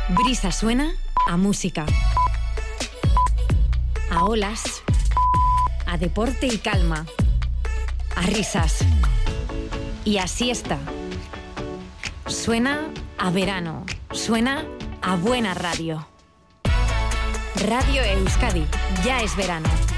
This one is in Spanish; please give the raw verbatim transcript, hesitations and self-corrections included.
Brisa suena a música, a olas, a deporte y calma, a risas y a siesta. Suena a verano, suena a buena radio. Radio Euskadi, ya es verano.